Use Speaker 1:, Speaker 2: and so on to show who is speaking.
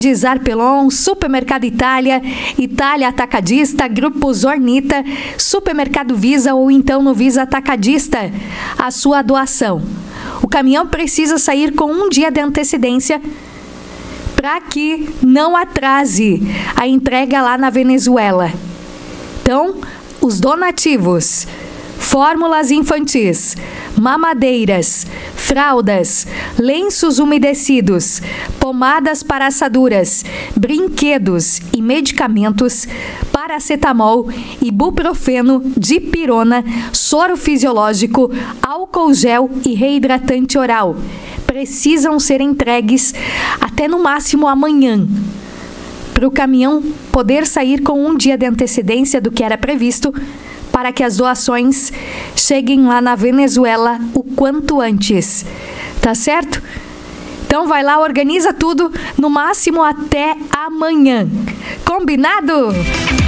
Speaker 1: de Zarpelon, Supermercado Itália, Itália Atacadista, Grupo Zornita, Supermercado Visa ou então no Visa Atacadista, a sua doação. O caminhão precisa sair com um dia de antecedência para que não atrase a entrega lá na Venezuela. Então, os donativos: fórmulas infantis, mamadeiras, fraldas, lenços umedecidos, pomadas para assaduras, brinquedos e medicamentos, paracetamol, ibuprofeno, dipirona, soro fisiológico, álcool gel e reidratante oral precisam ser entregues até no máximo amanhã, para o caminhão poder sair com um dia de antecedência do que era previsto, para que as doações cheguem lá na Venezuela o quanto antes. Tá certo? Então vai lá, organiza tudo, no máximo até amanhã. Combinado?